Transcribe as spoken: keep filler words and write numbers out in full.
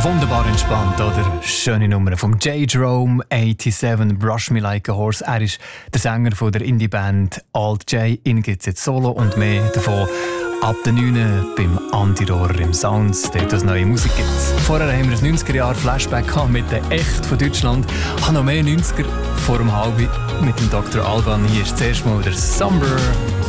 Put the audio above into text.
Wunderbar entspannt, oder? Schöne Nummer vom J. Jerome, siebenundachtzig, Brush Me Like a Horse. Er ist der Sänger von der Indie-Band Alt J. Ihn gibt es jetzt solo und mehr davon ab den neun beim Antirohrer im Sounds, dort es neue Musik gibt. Vorher haben wir ein neunziger-Jahre-Flashback mit der Echt von Deutschland. Ich noch mehr neunziger vor dem Halbi mit dem Doktor Alban. Hier ist zuerst mal der Summer.